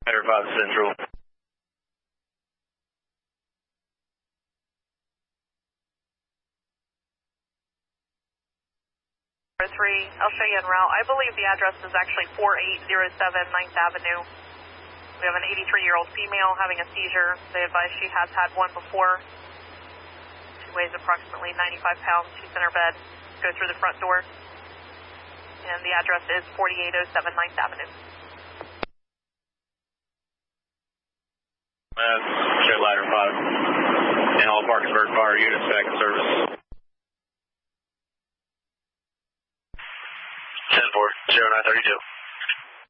Ladder 5 Central. 3, I'll show you en route. I believe the address is actually 4807 9th Avenue. We have an 83-year-old female having a seizure. They advise she has had one before. She weighs approximately 95 pounds. She's in her bed. Go through the front door. And the address is 4807 9th Avenue. Show Ladder 5. And all Parkersburg Fire units back in service. 10-4, 0932.